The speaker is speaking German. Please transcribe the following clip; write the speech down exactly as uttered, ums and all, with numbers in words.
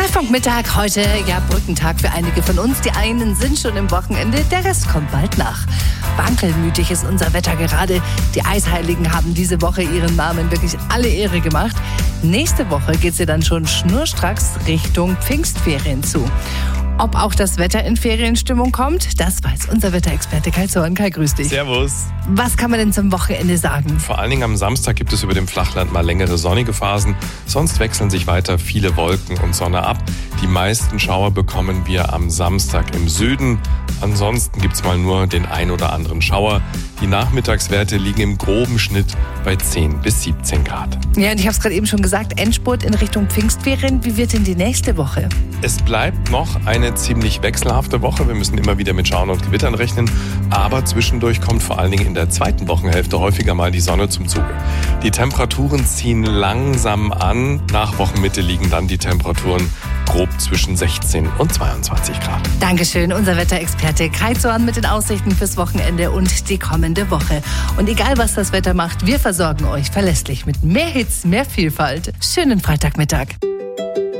Treffpunktmittag heute, ja, Brückentag für einige von uns. Die einen sind schon im Wochenende, der Rest kommt bald nach. Wankelmütig ist unser Wetter gerade. Die Eisheiligen haben diese Woche ihren Namen wirklich alle Ehre gemacht. Nächste Woche geht sie dann schon schnurstracks Richtung Pfingstferien zu. Ob auch das Wetter in Ferienstimmung kommt, das weiß unser Wetterexperte Kai Zorn. Kai, grüß dich. Servus. Was kann man denn zum Wochenende sagen? Vor allen Dingen am Samstag gibt es über dem Flachland mal längere sonnige Phasen. Sonst wechseln sich weiter viele Wolken und Sonne ab. Die meisten Schauer bekommen wir am Samstag im Süden. Ansonsten gibt es mal nur den ein oder anderen Schauer. Die Nachmittagswerte liegen im groben Schnitt bei zehn bis siebzehn Grad. Ja, und ich habe es gerade eben schon gesagt, Endspurt in Richtung Pfingstferien. Wie wird denn die nächste Woche? Es bleibt noch eine ziemlich wechselhafte Woche. Wir müssen immer wieder mit Schauern und Gewittern rechnen. Aber zwischendurch kommt vor allen Dingen in der zweiten Wochenhälfte häufiger mal die Sonne zum Zuge. Die Temperaturen ziehen langsam an. Nach Wochenmitte liegen dann die Temperaturen grob zwischen sechzehn und zweiundzwanzig Grad. Dankeschön, unser Wetterexperte Kai Zorn mit den Aussichten fürs Wochenende und die kommende Woche. Und egal, was das Wetter macht, wir versorgen euch verlässlich mit mehr Hits, mehr Vielfalt. Schönen Freitagmittag.